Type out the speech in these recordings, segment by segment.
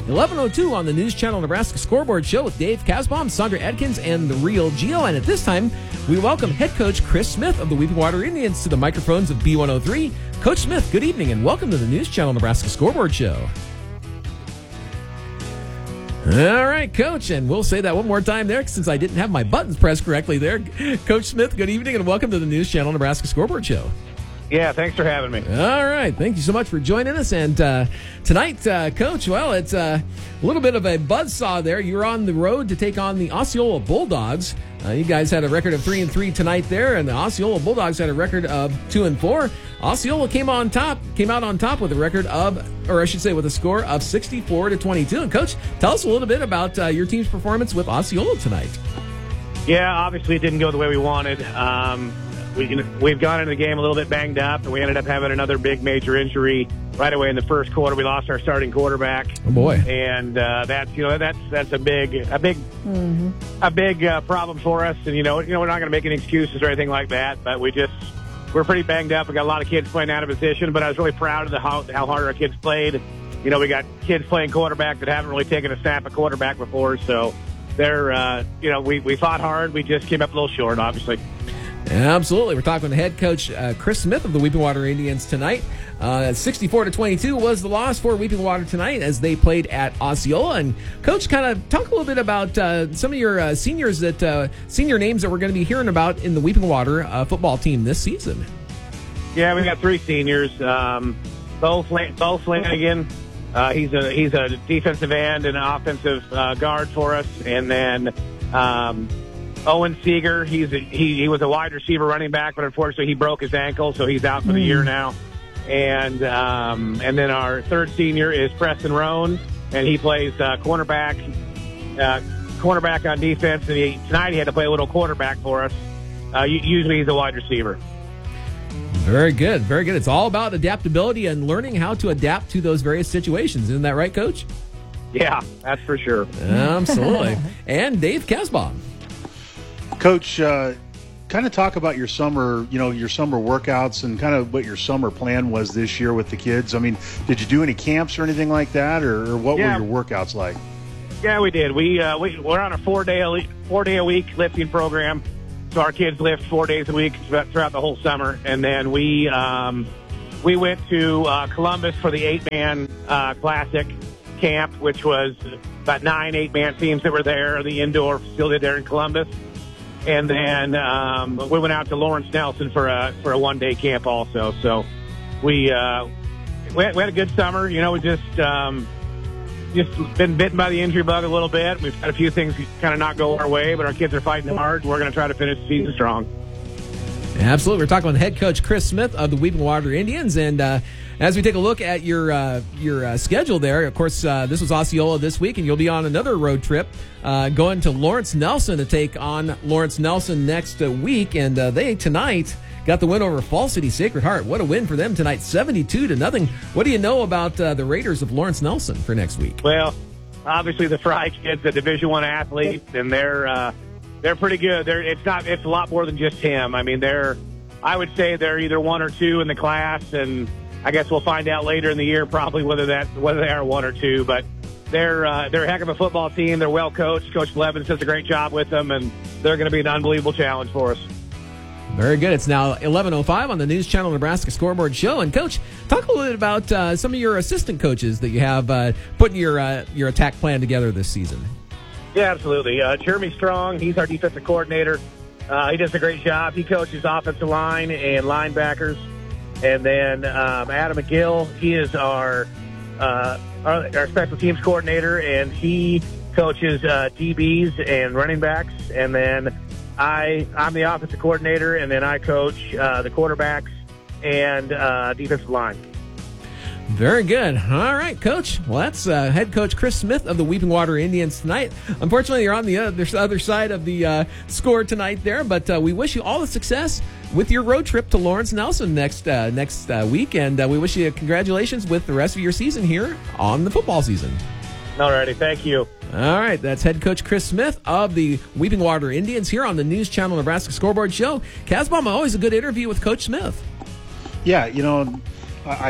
11:02 on the News Channel Nebraska Scoreboard Show with Dave Kasbaum, Sandra Adkins, and the Real Geo. And at this time, we welcome head coach Chris Smith of the Weeping Water Indians to the microphones of B103. Coach Smith, good evening and welcome to the News Channel Nebraska Scoreboard Show. All right, Coach, and we'll say that one more time there since I didn't have my buttons pressed correctly there. Coach Smith, good evening and welcome to the News Channel Nebraska Scoreboard Show. Yeah, thanks for having me. All right. Thank you so much for joining us. And tonight, Coach, well, it's a little bit of a buzzsaw there. You're on the road to take on the Osceola Bulldogs. You guys had a record of 3-3 tonight there, and the Osceola Bulldogs had a record of 2-4. Osceola came out on top with a record of, or I should say with a score of 64-22. And Coach, tell us a little bit about your team's performance with Osceola tonight. Yeah, obviously it didn't go the way we wanted. We've gone into the game a little bit banged up, and we ended up having another big major injury right away in the first quarter. We lost our starting quarterback. Oh boy! And that's a big problem for us. And we're not going to make any excuses or anything like that. But we're pretty banged up. We got a lot of kids playing out of position. But I was really proud of how hard our kids played. We got kids playing quarterback that haven't really taken a snap at quarterback before. So they're we fought hard. We just came up a little short, obviously. Absolutely. We're talking to head coach Chris Smith of the Weeping Water Indians tonight. 64-22 was the loss for Weeping Water tonight as they played at Osceola. And Coach, kind of talk a little bit about some of your senior names that we're going to be hearing about in the Weeping Water football team this season. Yeah, we got three seniors. Bo Flanagan. He's a defensive end and an offensive guard for us, and then Owen Seeger, he was a wide receiver running back, but unfortunately he broke his ankle, so he's out for the year now. And then our third senior is Preston Roan, and he plays cornerback on defense. And tonight he had to play a little quarterback for us. Usually he's a wide receiver. Very good, very good. It's all about adaptability and learning how to adapt to those various situations. Isn't that right, Coach? Yeah, that's for sure. Absolutely. And Dave Kasbaum. Coach, kind of talk about your summer workouts and kind of what your summer plan was this year with the kids. I mean, did you do any camps or anything like that, or what were your workouts like? Yeah, we did. We're on a 4 day a week lifting program, so our kids lift 4 days a week throughout the whole summer. And then we went to Columbus for the 8-man classic camp, which was about 9 8-man teams that were there, the indoor facility there in Columbus. And then we went out to Lawrence Nelson for a 1 day camp also. So we had a good summer. We just been bitten by the injury bug a little bit. We've had a few things kind of not go our way, but our kids are fighting hard. We're going to try to finish the season strong. Absolutely. We're talking with head coach Chris Smith of the Weeping Water Indians. And as we take a look at your schedule there, of course, this was Osceola this week, and you'll be on another road trip going to Lawrence Nelson to take on Lawrence Nelson next week. And they tonight got the win over Fall City Sacred Heart. What a win for them tonight, 72-0. What do you know about the Raiders of Lawrence Nelson for next week? Well, obviously the Fry kid's a Division I athlete, and they're pretty good. It's a lot more than just him. I mean, I would say they're either 1 or 2 in the class, and I guess we'll find out later in the year probably whether they are 1 or 2. But they're a heck of a football team. They're well coached. Coach Blevins does a great job with them, and they're going to be an unbelievable challenge for us. Very good. It's now 11:05 on the News Channel Nebraska Scoreboard Show. And Coach, talk a little bit about some of your assistant coaches that you have putting your attack plan together this season. Yeah, absolutely. Jeremy Strong, he's our defensive coordinator. He does a great job. He coaches offensive line and linebackers. And then Adam McGill, he is our special teams coordinator, and he coaches DBs and running backs. And then I'm the offensive coordinator, and then I coach the quarterbacks and defensive line. Very good. All right, Coach. Well, that's head coach Chris Smith of the Weeping Water Indians tonight. Unfortunately, you're on the other side of the score tonight there, but we wish you all the success with your road trip to Lawrence Nelson next week, and we wish you congratulations with the rest of your season here on the football season. All righty. Thank you. All right. That's head coach Chris Smith of the Weeping Water Indians here on the News Channel Nebraska Scoreboard Show. Kasbaum, always a good interview with Coach Smith. Yeah, I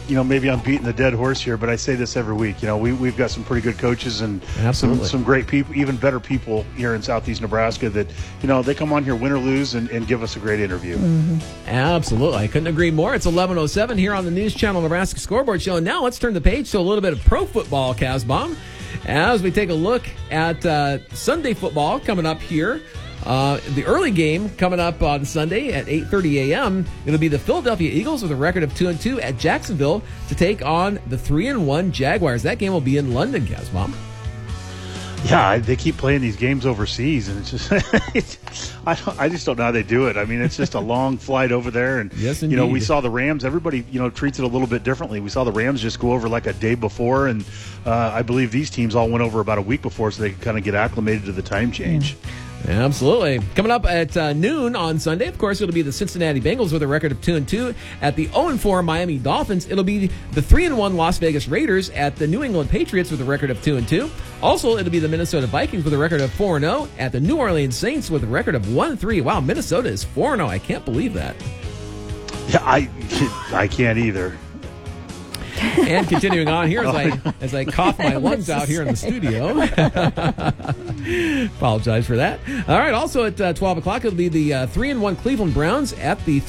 maybe I'm beating the dead horse here, but I say this every week. We've got some pretty good coaches and some great people, even better people here in Southeast Nebraska that, they come on here win or lose and give us a great interview. Mm-hmm. Absolutely. I couldn't agree more. It's 11:07 here on the News Channel Nebraska Scoreboard Show. And now let's turn the page to a little bit of pro football, Casbom, as we take a look at Sunday football coming up here. The early game coming up on Sunday at 8:30 a.m. It'll be the Philadelphia Eagles with a record of 2-2 at Jacksonville to take on the 3-1 Jaguars. That game will be in London, Casbom. Yeah, they keep playing these games overseas, and it's just I just don't know how they do it. I mean, it's just a long flight over there, and yes, indeed. We saw the Rams. Everybody treats it a little bit differently. We saw the Rams just go over like a day before, and I believe these teams all went over about a week before, so they could kind of get acclimated to the time change. Absolutely. Coming up at noon on Sunday, of course, it'll be the Cincinnati Bengals with a record of 2-2 at the 0-4 Miami Dolphins. It'll be the 3-1 Las Vegas Raiders at the New England Patriots with a record of 2-2. Also, it'll be the Minnesota Vikings with a record of 4-0 at the New Orleans Saints with a record of 1-3. Wow, Minnesota is 4-0. I can't believe that. Yeah, I can't either. And continuing on here as I cough my lungs out here in the studio. Apologize for that. All right, also at 12 o'clock, it'll be the 3-1 Cleveland Browns at the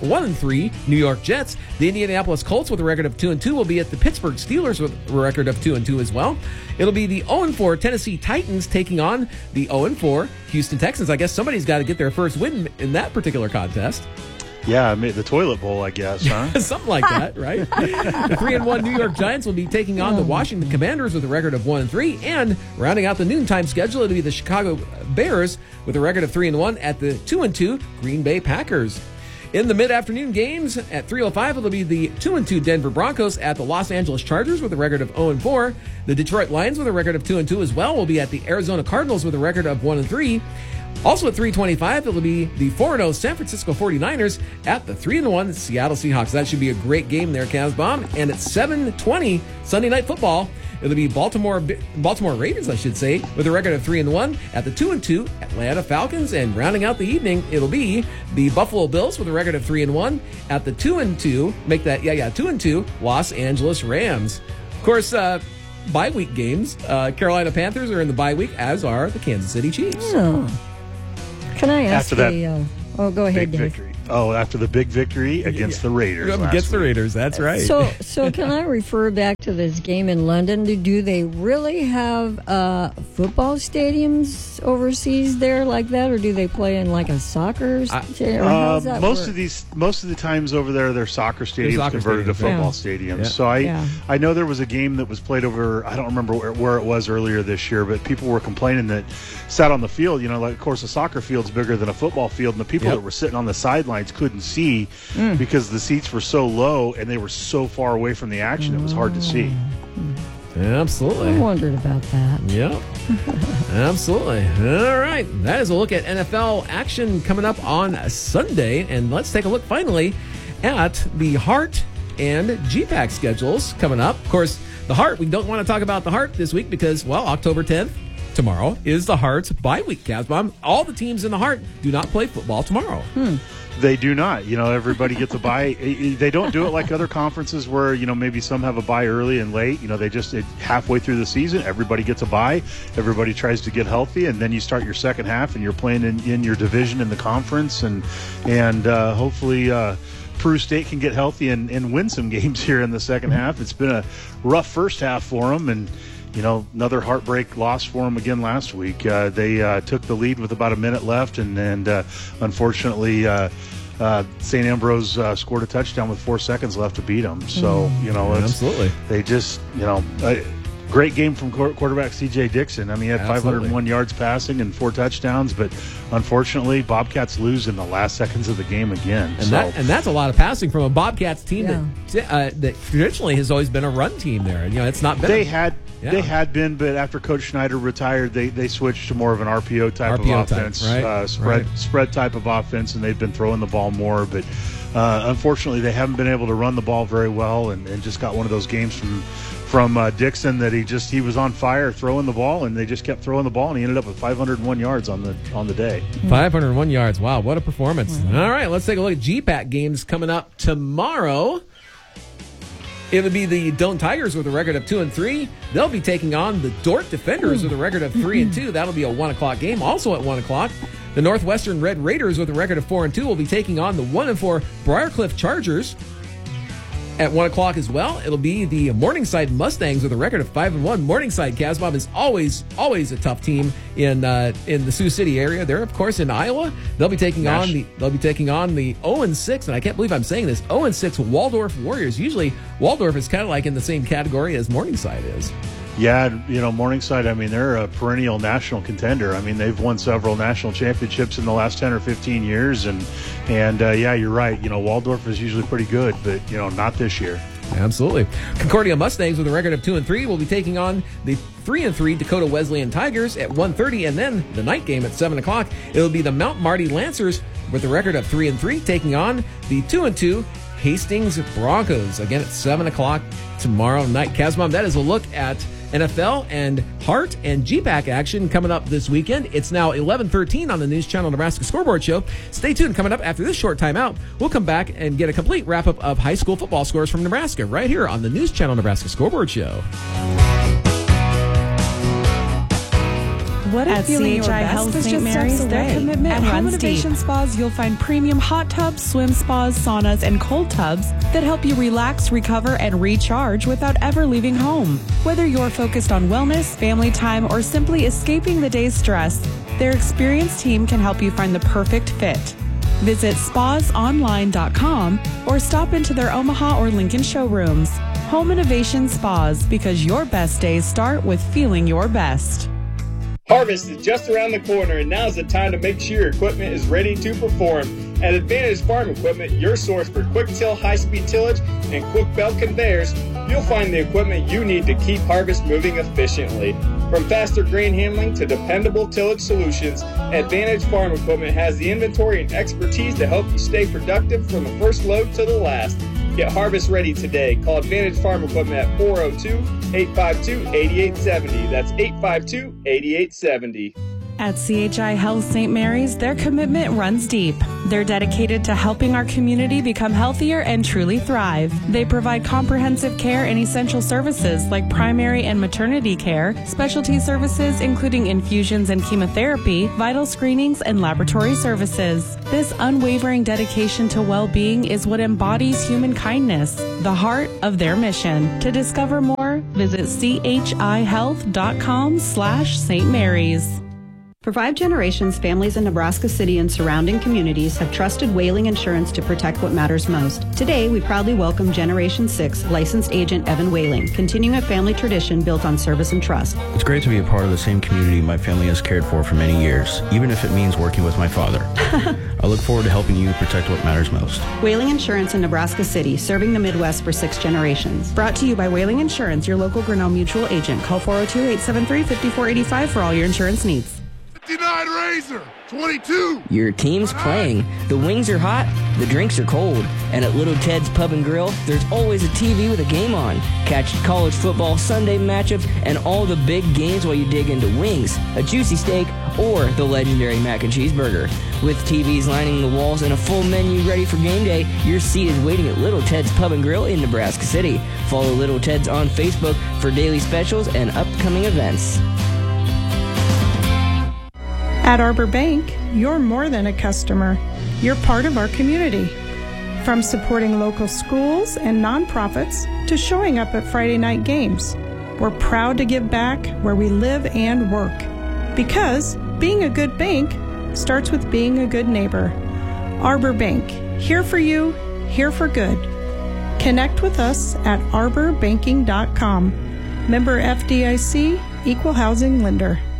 1-3 New York Jets. The Indianapolis Colts with a record of 2-2 will be at the Pittsburgh Steelers with a record of 2-2 as well. It'll be the 0-4 Tennessee Titans taking on the 0-4 Houston Texans. I guess somebody's got to get their first win in that particular contest. Yeah, the toilet bowl, I guess, huh? Something like that, right? The 3-1 New York Giants will be taking on the Washington Commanders with a record of 1-3, and rounding out the noontime schedule, it'll be the Chicago Bears with a record of 3-1 at the 2-2 Green Bay Packers. In the mid-afternoon games at 3:05, it'll be the 2-2 Denver Broncos at the Los Angeles Chargers with a record of 0-4. The Detroit Lions with a record of 2-2 as well will be at the Arizona Cardinals with a record of 1-3. Also at 3:25, it'll be the 4-0 San Francisco 49ers at the 3-1 Seattle Seahawks. That should be a great game there, Casbom. And at 7:20 Sunday Night Football, it'll be Baltimore Ravens, I should say, with a record of 3-1 at the 2-2 Atlanta Falcons. And rounding out the evening, it'll be the Buffalo Bills with a record of 3-1 at the 2-2. Make that 2-2 Los Angeles Rams. Of course, bye week games. Carolina Panthers are in the bye week, as are the Kansas City Chiefs. Oh. Can I ask after that go ahead, Dave. Victory. Oh, after the big victory against the Raiders. Against the Raiders, that's right. So can I refer back to this game in London? Do they really have football stadiums overseas there like that, or do they play in like a soccer stadium? How does that most work? Most of the times over there, they're soccer stadiums converted to football stadiums. Yeah. So I know there was a game that was played over. I don't remember where it was earlier this year, but people were complaining that sat on the field. Of course, a soccer field's bigger than a football field, and the people that were sitting on the sidelines couldn't see because the seats were so low and they were so far away from the action. It was hard to see. Absolutely. I wondered about that. Yep. Absolutely. All right. That is a look at NFL action coming up on Sunday. And let's take a look finally at the Heart and GPAC schedules coming up. Of course, the Heart, we don't want to talk about the Heart this week because, October 10th, tomorrow, is the Heart's bye week, Casbom. All the teams in the Heart do not play football tomorrow. They do not. Everybody gets a bye. They don't do it like other conferences where, maybe some have a bye early and late. They just halfway through the season, everybody gets a bye. Everybody tries to get healthy, and then you start your second half, and you're playing in your division in the conference, and hopefully Peru State can get healthy and win some games here in the second half. It's been a rough first half for them, and another heartbreak loss for them again last week. They took the lead with about a minute left, and unfortunately, St. Ambrose scored a touchdown with 4 seconds left to beat them. So, absolutely. They just, great game from quarterback C.J. Dixon. I mean, he had 501 yards passing and 4 touchdowns, but unfortunately, Bobcats lose in the last seconds of the game again. And that's a lot of passing from a Bobcats team that traditionally has always been a run team there. It's not been. They had been, but after Coach Schneider retired, they switched to more of an RPO type of offense, spread type of offense, and they've been throwing the ball more. But unfortunately, they haven't been able to run the ball very well, and just got one of those games from Dixon that he was on fire throwing the ball, and they just kept throwing the ball, and he ended up with 501 yards on the day. 501 yards. Wow, what a performance. All right, let's take a look at GPAC games coming up tomorrow. It'll be the Doane Tigers with a record of 2-3. They'll be taking on the Dordt Defenders with a record of 3-2. That'll be a 1 o'clock game. Also at 1 o'clock, the Northwestern Red Raiders with a record of 4-2 will be taking on the 1-4 Briarcliff Chargers. At 1 o'clock as well, it'll be the Morningside Mustangs with a record of 5-1. Morningside, Casbob, is always a tough team in the Sioux City area. They're of course in Iowa. They'll be taking on the 0-6, and I can't believe I'm saying this, 0-6 Waldorf Warriors. Usually Waldorf is kind of like in the same category as Morningside is. Yeah, Morningside, I mean, they're a perennial national contender. I mean, they've won several national championships in the last 10 or 15 years. And yeah, you're right. Waldorf is usually pretty good, but, not this year. Absolutely. Concordia Mustangs with a record of 2-3 will be taking on the 3-3 Dakota Wesleyan Tigers at 1:30. And then the night game at 7 o'clock, it'll be the Mount Marty Lancers with a record of 3-3 taking on the 2-2 Hastings Broncos. Again at 7 o'clock tomorrow night. Casmom, that is a look at NFL and Hart and GPAC action coming up this weekend. It's now 11:13 on the News Channel Nebraska Scoreboard Show. Stay tuned. Coming up after this short timeout, we'll come back and get a complete wrap-up of high school football scores from Nebraska right here on the News Channel Nebraska Scoreboard Show. What at CHI Health St. Mary's, their commitment and Home Innovation Spas, you'll find premium hot tubs, swim spas, saunas, and cold tubs that help you relax, recover, and recharge without ever leaving home. Whether you're focused on wellness, family time, or simply escaping the day's stress, their experienced team can help you find the perfect fit. Visit spasonline.com or stop into their Omaha or Lincoln showrooms. Home Innovation Spas, because your best days start with feeling your best. Harvest is just around the corner, and now's the time to make sure your equipment is ready to perform. At Advantage Farm Equipment, your source for quick till, high-speed tillage, and quick belt conveyors, you'll find the equipment you need to keep harvest moving efficiently. From faster grain handling to dependable tillage solutions, Advantage Farm Equipment has the inventory and expertise to help you stay productive from the first load to the last. Get harvest ready today. Call Advantage Farm Equipment at 402-852-8870. That's 852-8870. At CHI Health St. Mary's, their commitment runs deep. They're dedicated to helping our community become healthier and truly thrive. They provide comprehensive care and essential services like primary and maternity care, specialty services including infusions and chemotherapy, vital screenings, and laboratory services. This unwavering dedication to well-being is what embodies human kindness, the heart of their mission. To discover more, visit chihealth.com/St. Mary's. For 5 generations, families in Nebraska City and surrounding communities have trusted Whaling Insurance to protect what matters most. Today, we proudly welcome Generation 6 licensed agent Evan Whaling, continuing a family tradition built on service and trust. It's great to be a part of the same community my family has cared for many years, even if it means working with my father. I look forward to helping you protect what matters most. Whaling Insurance in Nebraska City, serving the Midwest for 6 generations. Brought to you by Whaling Insurance, your local Grinnell Mutual agent. Call 402-873-5485 for all your insurance needs. 59 Razor, 22. Your team's playing. The wings are hot, the drinks are cold. And at Little Ted's Pub and Grill, there's always a TV with a game on. Catch college football Sunday matchups and all the big games while you dig into wings, a juicy steak, or the legendary mac and cheese burger. With TVs lining the walls and a full menu ready for game day, your seat is waiting at Little Ted's Pub and Grill in Nebraska City. Follow Little Ted's on Facebook for daily specials and upcoming events. At Arbor Bank, you're more than a customer. You're part of our community. From supporting local schools and nonprofits to showing up at Friday night games, we're proud to give back where we live and work. Because being a good bank starts with being a good neighbor. Arbor Bank, here for you, here for good. Connect with us at arborbanking.com. Member FDIC, Equal Housing Lender.